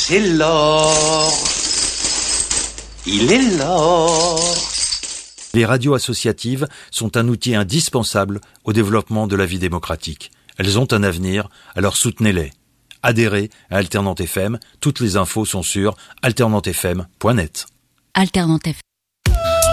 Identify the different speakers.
Speaker 1: C'est l'or. Il est l'or.
Speaker 2: Les radios associatives sont un outil indispensable au développement de la vie démocratique. Elles ont un avenir, alors soutenez-les. Adhérez à Alternante FM, toutes les infos sont sur alternantefm.net.
Speaker 3: Alternante FM.